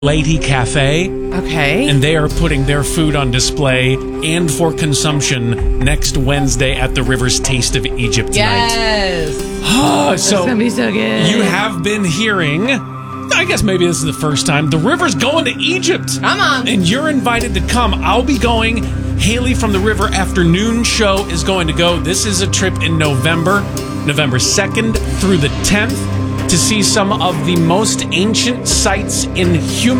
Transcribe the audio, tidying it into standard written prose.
Lady Cafe, Okay. and they are putting their food on display and for consumption next Wednesday at the River's Taste of Egypt tonight. Yes. It's It's gonna be so good. you have been hearing, I guess maybe this is the first time, the River's going to Egypt. Come on. And you're invited to come. I'll be going. Haley from the River Afternoon Show is going to go. This is a trip in November 2nd through the 10th, to see some of the most ancient sites in human